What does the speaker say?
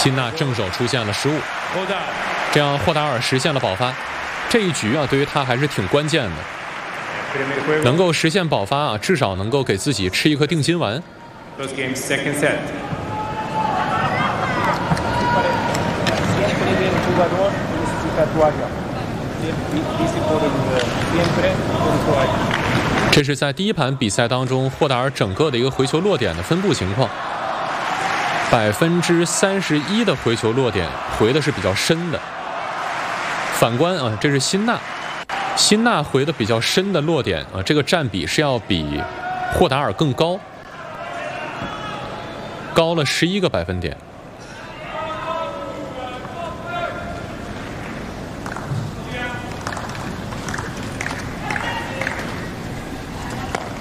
辛纳正手出现了失误，这样霍达尔实现了保发。这一局啊，对于他还是挺关键的，能够实现保发啊，至少能够给自己吃一颗定心丸。这是在第一盘比赛当中，霍达尔整个的一个回球落点的分布情况，31%的回球落点回的是比较深的。反观啊，这是辛纳回的比较深的落点啊，这个占比是要比霍达尔更高了11个百分点。